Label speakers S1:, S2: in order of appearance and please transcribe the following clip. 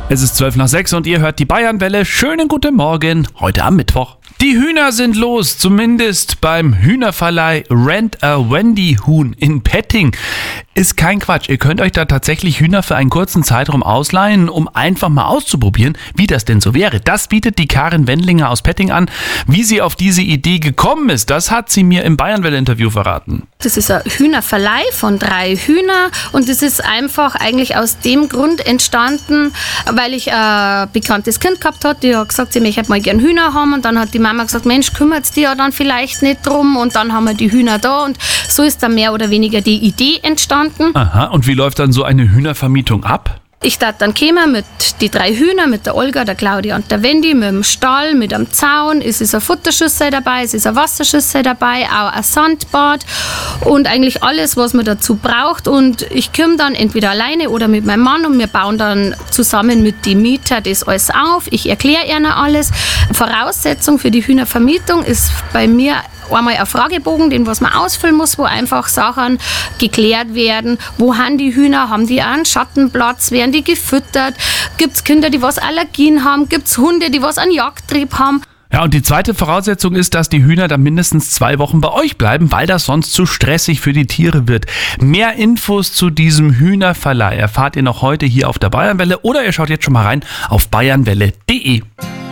S1: Es ist 5:12 und ihr hört die Bayernwelle. Schönen guten Morgen, heute am Mittwoch. Die Hühner sind los, zumindest beim Hühnerverleih Rent a Wendy Huhn in Petting. Ist kein Quatsch, ihr könnt euch da tatsächlich Hühner für einen kurzen Zeitraum ausleihen, um einfach mal auszuprobieren, wie das denn so wäre. Das bietet die Karin Wendlinger aus Petting an. Wie sie auf diese Idee gekommen ist, das hat sie mir im Bayernwelle-Interview verraten.
S2: Das ist ein Hühnerverleih von 3 Hühner und das ist einfach eigentlich aus dem Grund entstanden, weil ich ein bekanntes Kind gehabt habe, die hat gesagt, sie möchte mal gerne Hühner haben und dann hat die Mama gesagt, Mensch, kümmert dich ja dann vielleicht nicht drum und dann haben wir die Hühner da und so ist dann mehr oder weniger die Idee entstanden.
S1: Aha, und wie läuft dann so eine Hühnervermietung ab?
S2: Ich darf dann kommen mit die 3 Hühner, mit der Olga, der Claudia und der Wendy, mit dem Stall, mit einem Zaun. Es ist eine Futterschüssel dabei, es ist eine Wasserschüssel dabei, auch ein Sandbad und eigentlich alles, was man dazu braucht. Und ich komme dann entweder alleine oder mit meinem Mann und wir bauen dann zusammen mit den Mietern das alles auf. Ich erkläre ihnen alles. Voraussetzung für die Hühnervermietung ist bei mir einmal ein Fragebogen, den was man ausfüllen muss, wo einfach Sachen geklärt werden. Wo haben die Hühner? Haben die einen Schattenplatz? Werden die gefüttert? Gibt es Kinder, die was Allergien haben? Gibt es Hunde, die was einen Jagdtrieb haben?
S1: Ja, und die zweite Voraussetzung ist, dass die Hühner dann mindestens 2 Wochen bei euch bleiben, weil das sonst zu stressig für die Tiere wird. Mehr Infos zu diesem Hühnerverleih erfahrt ihr noch heute hier auf der Bayernwelle oder ihr schaut jetzt schon mal rein auf bayernwelle.de.